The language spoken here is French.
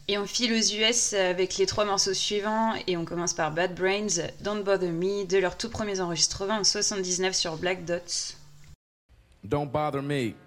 Et on file aux US avec les 3 morceaux suivants et on commence par Bad Brains, Don't Bother Me, de leurs tout premiers enregistrements en 79 sur Black Dots. Don't bother me.